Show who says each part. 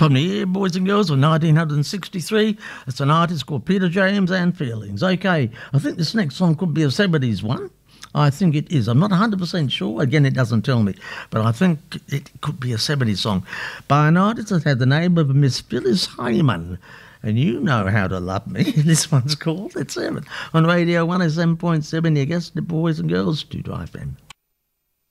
Speaker 1: From the year, boys and girls, of 1963. It's an artist called Peter James and Feelings. Okay, I think this next song could be a 70s one. I think it is. I'm not 100% sure. Again, it doesn't tell me. But I think it could be a 70s song by an artist that had the name of Miss Phyllis Hyman. And you know how to love me. This one's called At 7 on Radio 107.7. Your guest, the boys and girls, 2 FM.